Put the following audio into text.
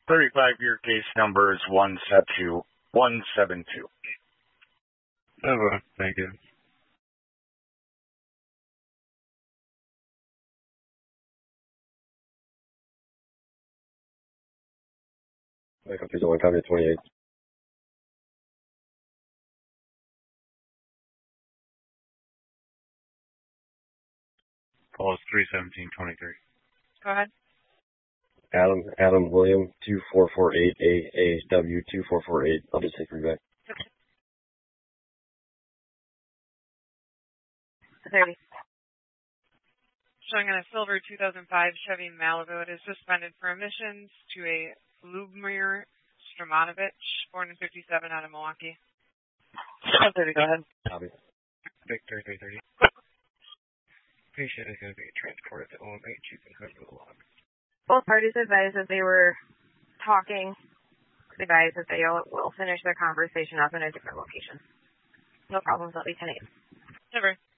35-year case number is 172. Over. Thank you. Wake up, here's one copy 28. Call is 31723. Go ahead. Adam William 2448 AAW 2448. I'll just take you back. Okay. 30. Showing on a silver 2005 Chevy Malibu. It is suspended for emissions to a Lubomir Stromanovich, born in 57, out of Milwaukee. 30, go ahead. Copy. Victor 330. Patient is going to be transported to OMH. You can hood the log. Both parties advised that they were talking. Advised that they will finish their conversation up in a different location. No problems. I'll be 10-8. Never.